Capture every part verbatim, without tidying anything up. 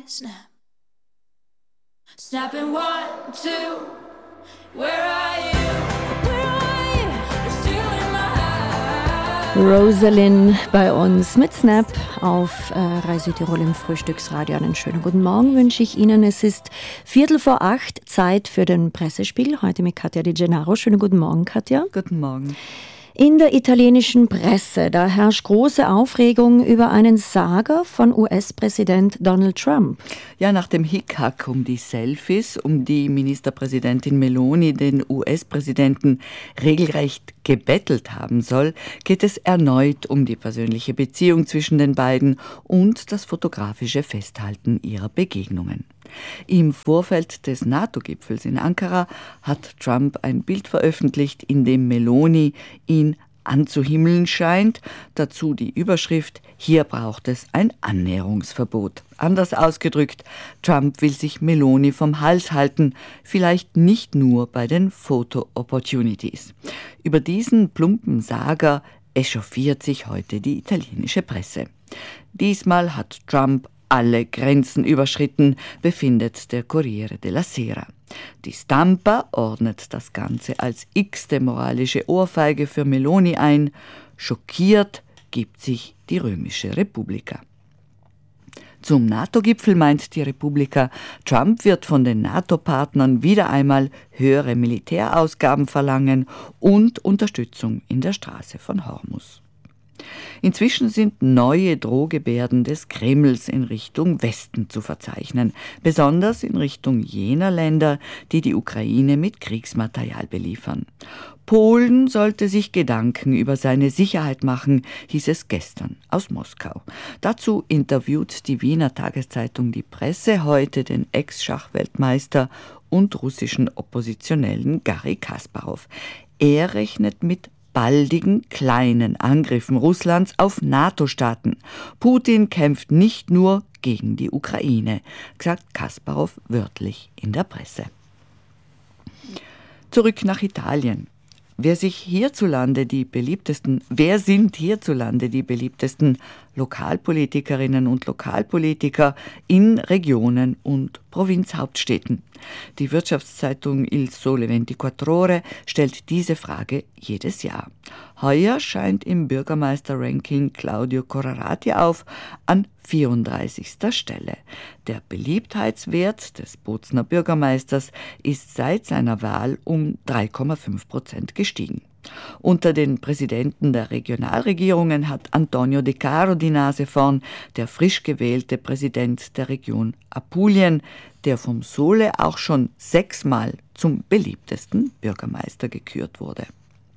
snap. Snapping one, two, where are you? Where are you? You're still in my heart. Rosalind bei uns mit Snap auf äh, Rai Südtirol im Frühstücksradio. Einen schönen guten Morgen wünsche ich Ihnen. Es ist Viertel vor acht, Zeit für den Pressespiegel. Heute mit Katja Di Gennaro. Schönen guten Morgen, Katja. Guten Morgen. In der italienischen Presse, da herrscht große Aufregung über einen Saga von U S-Präsident Donald Trump. Ja, nach dem Hickhack um die Selfies, um die Ministerpräsidentin Meloni den U S-Präsidenten regelrecht gebettelt haben soll, geht es erneut um die persönliche Beziehung zwischen den beiden und das fotografische Festhalten ihrer Begegnungen. Im Vorfeld des NATO-Gipfels in Ankara hat Trump ein Bild veröffentlicht, in dem Meloni ihn anzuhimmeln scheint. Dazu die Überschrift: Hier braucht es ein Annäherungsverbot. Anders ausgedrückt, Trump will sich Meloni vom Hals halten, vielleicht nicht nur bei den Photo-Opportunities. Über diesen plumpen Saga echauffiert sich heute die italienische Presse. Diesmal hat Trump alle Grenzen überschritten, befindet der Corriere della Sera. Die Stampa ordnet das Ganze als x-te moralische Ohrfeige für Meloni ein. Schockiert gibt sich die römische Repubblica. Zum NATO-Gipfel meint die Repubblica, Trump wird von den NATO-Partnern wieder einmal höhere Militärausgaben verlangen und Unterstützung in der Straße von Hormuz. Inzwischen sind neue Drohgebärden des Kremls in Richtung Westen zu verzeichnen, besonders in Richtung jener Länder, die die Ukraine mit Kriegsmaterial beliefern. Polen sollte sich Gedanken über seine Sicherheit machen, hieß es gestern aus Moskau. Dazu interviewt die Wiener Tageszeitung Die Presse heute den Ex-Schachweltmeister und russischen Oppositionellen Garri Kasparow. Er rechnet mit baldigen kleinen Angriffen Russlands auf NATO-Staaten. Putin kämpft nicht nur gegen die Ukraine, sagt Kasparow wörtlich in der Presse. Zurück nach Italien. Wer sich hierzulande die beliebtesten, wer sind hierzulande die beliebtesten Lokalpolitikerinnen und Lokalpolitiker in Regionen und Provinzhauptstädten? Die Wirtschaftszeitung Il Sole ventiquattro Ore stellt diese Frage jedes Jahr. Heuer scheint im Bürgermeister-Ranking Claudio Corrarati auf an vierunddreißigster Stelle. Der Beliebtheitswert des Bozner Bürgermeisters ist seit seiner Wahl um drei Komma fünf Prozent gestiegen. Unter den Präsidenten der Regionalregierungen hat Antonio De Caro die Nase vorn, der frisch gewählte Präsident der Region Apulien, der vom Sole auch schon sechsmal zum beliebtesten Bürgermeister gekürt wurde.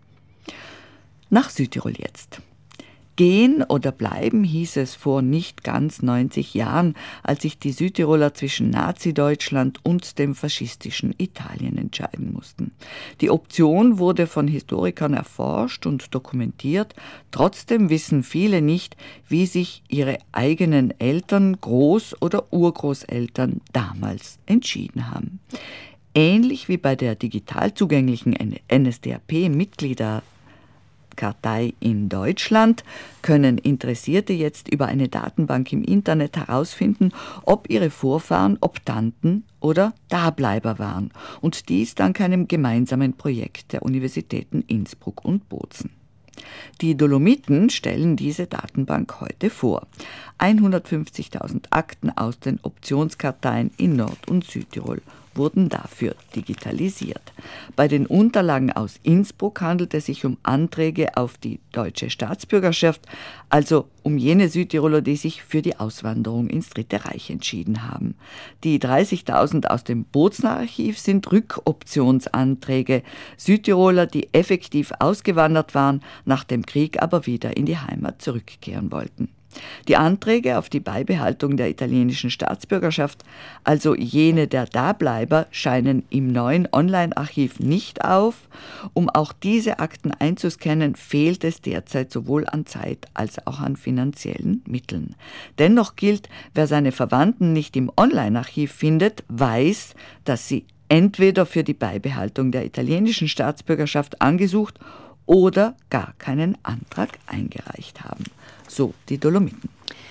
Nach Südtirol jetzt. Gehen oder bleiben hieß es vor nicht ganz neunzig Jahren, als sich die Südtiroler zwischen Nazi-Deutschland und dem faschistischen Italien entscheiden mussten. Die Option wurde von Historikern erforscht und dokumentiert. Trotzdem wissen viele nicht, wie sich ihre eigenen Eltern, Groß- oder Urgroßeltern damals entschieden haben. Ähnlich wie bei der digital zugänglichen N S D A P-Mitglieder Kartei in Deutschland können Interessierte jetzt über eine Datenbank im Internet herausfinden, ob ihre Vorfahren Optanten oder Dableiber waren, und dies dank einem gemeinsamen Projekt der Universitäten Innsbruck und Bozen. Die Dolomiten stellen diese Datenbank heute vor. hundertfünfzigtausend Akten aus den Optionskarteien in Nord- und Südtirol wurden dafür digitalisiert. Bei den Unterlagen aus Innsbruck handelt es sich um Anträge auf die deutsche Staatsbürgerschaft, also um jene Südtiroler, die sich für die Auswanderung ins Dritte Reich entschieden haben. Die dreißigtausend aus dem Bozner Archiv sind Rückoptionsanträge, Südtiroler, die effektiv ausgewandert waren, nach dem Krieg aber wieder in die Heimat zurückkehren wollten. Die Anträge auf die Beibehaltung der italienischen Staatsbürgerschaft, also jene der Dableiber, scheinen im neuen Online-Archiv nicht auf. Um auch diese Akten einzuscannen, fehlt es derzeit sowohl an Zeit als auch an finanziellen Mitteln. Dennoch gilt, wer seine Verwandten nicht im Online-Archiv findet, weiß, dass sie entweder für die Beibehaltung der italienischen Staatsbürgerschaft angesucht oder gar keinen Antrag eingereicht haben. So die Dolomiten.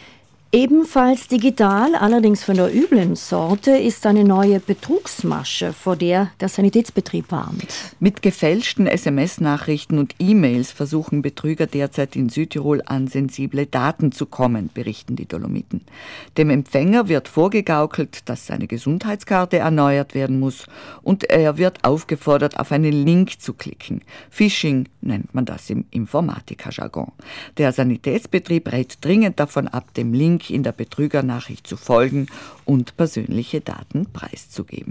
Ebenfalls digital, allerdings von der üblen Sorte, ist eine neue Betrugsmasche, vor der der Sanitätsbetrieb warnt. Mit gefälschten S M S-Nachrichten und E-Mails versuchen Betrüger derzeit in Südtirol an sensible Daten zu kommen, berichten die Dolomiten. Dem Empfänger wird vorgegaukelt, dass seine Gesundheitskarte erneuert werden muss und er wird aufgefordert, auf einen Link zu klicken. Phishing nennt man das im Informatikerjargon. Der Sanitätsbetrieb rät dringend davon ab, dem Link in der Betrügernachricht zu folgen und persönliche Daten preiszugeben.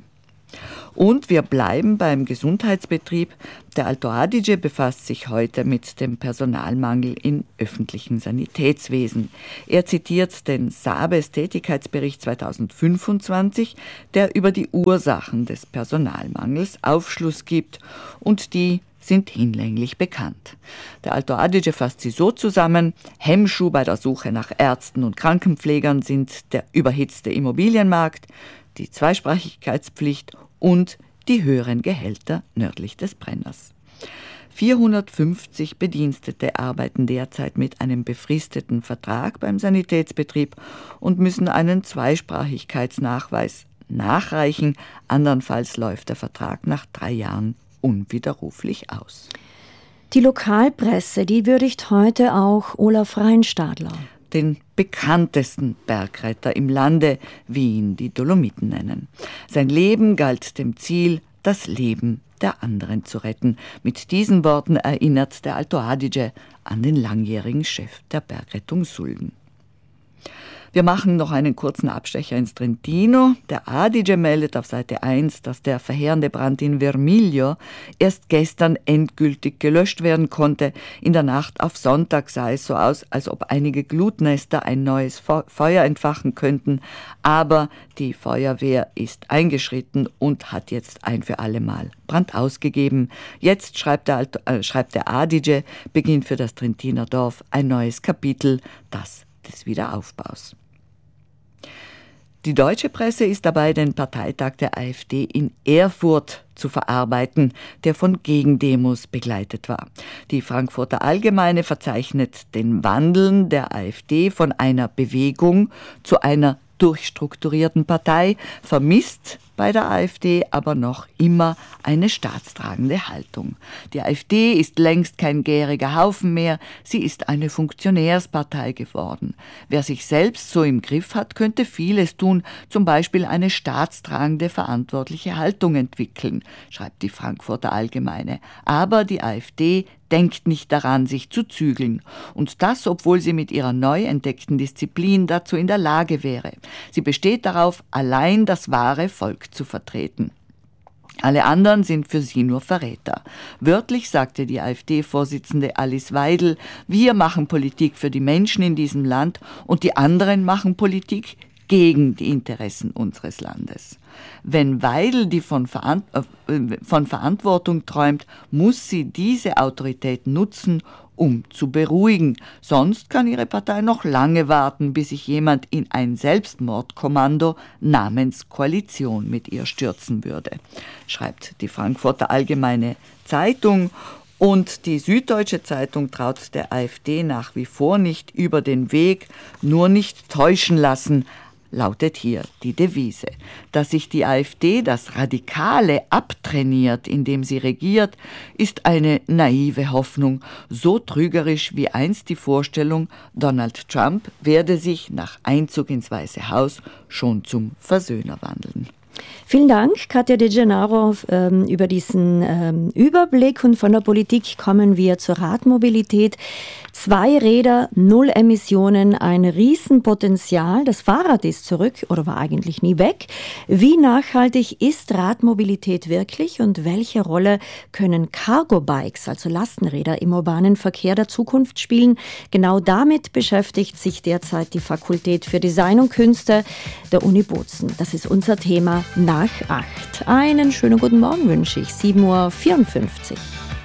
Und wir bleiben beim Gesundheitsbetrieb. Der Alto Adige befasst sich heute mit dem Personalmangel im öffentlichen Sanitätswesen. Er zitiert den Sabes Tätigkeitsbericht zweitausendfünfundzwanzig, der über die Ursachen des Personalmangels Aufschluss gibt und die sind hinlänglich bekannt. Der Alto Adige fasst sie so zusammen: Hemmschuh bei der Suche nach Ärzten und Krankenpflegern sind der überhitzte Immobilienmarkt, die Zweisprachigkeitspflicht und die höheren Gehälter nördlich des Brenners. vierhundertfünfzig Bedienstete arbeiten derzeit mit einem befristeten Vertrag beim Sanitätsbetrieb und müssen einen Zweisprachigkeitsnachweis nachreichen, andernfalls läuft der Vertrag nach drei Jahren unwiderruflich aus. Die Lokalpresse, die würdigt heute auch Olaf Reinstadler, den bekanntesten Bergretter im Lande, wie ihn die Dolomiten nennen. Sein Leben galt dem Ziel, das Leben der anderen zu retten. Mit diesen Worten erinnert der Alto Adige an den langjährigen Chef der Bergrettung Sulden. Wir machen noch einen kurzen Abstecher ins Trentino. Der Adige meldet auf Seite eins, dass der verheerende Brand in Vermiglio erst gestern endgültig gelöscht werden konnte. In der Nacht auf Sonntag sah es so aus, als ob einige Glutnester ein neues Feuer entfachen könnten. Aber die Feuerwehr ist eingeschritten und hat jetzt ein für alle Mal Brand ausgegeben. Jetzt, schreibt der, Alto, äh, schreibt der Adige, beginnt für das Trentiner Dorf ein neues Kapitel, das des Wiederaufbaus. Die deutsche Presse ist dabei, den Parteitag der AfD in Erfurt zu verarbeiten, der von Gegendemos begleitet war. Die Frankfurter Allgemeine verzeichnet den Wandel der AfD von einer Bewegung zu einer durchstrukturierten Partei, vermisst bei der AfD aber noch immer eine staatstragende Haltung. Die AfD ist längst kein gäriger Haufen mehr, sie ist eine Funktionärspartei geworden. Wer sich selbst so im Griff hat, könnte vieles tun, zum Beispiel eine staatstragende, verantwortliche Haltung entwickeln, schreibt die Frankfurter Allgemeine. Aber die AfD denkt nicht daran, sich zu zügeln. Und das, obwohl sie mit ihrer neu entdeckten Disziplin dazu in der Lage wäre. Sie besteht darauf, allein das wahre Volk zu vertreten. Alle anderen sind für sie nur Verräter. Wörtlich sagte die AfD-Vorsitzende Alice Weidel, wir machen Politik für die Menschen in diesem Land und die anderen machen Politik gegen die Interessen unseres Landes. Wenn Weidel die von, Veran- äh, von Verantwortung träumt, muss sie diese Autorität nutzen, um zu beruhigen. Sonst kann ihre Partei noch lange warten, bis sich jemand in ein Selbstmordkommando namens Koalition mit ihr stürzen würde, schreibt die Frankfurter Allgemeine Zeitung. Und die Süddeutsche Zeitung traut der AfD nach wie vor nicht über den Weg, nur nicht täuschen lassen, lautet hier die Devise. Dass sich die AfD das Radikale abtrainiert, indem sie regiert, ist eine naive Hoffnung, so trügerisch wie einst die Vorstellung, Donald Trump werde sich nach Einzug ins Weiße Haus schon zum Versöhner wandeln. Vielen Dank, Katja De Gennaro, ähm, über diesen ähm, Überblick. Und von der Politik kommen wir zur Radmobilität. Zwei Räder, null Emissionen, ein Riesenpotenzial. Das Fahrrad ist zurück oder war eigentlich nie weg. Wie nachhaltig ist Radmobilität wirklich und welche Rolle können Cargo-Bikes, also Lastenräder, im urbanen Verkehr der Zukunft spielen? Genau damit beschäftigt sich derzeit die Fakultät für Design und Künste der Uni Bozen. Das ist unser Thema nach acht. Einen schönen guten Morgen wünsche ich, sieben Uhr vierundfünfzig.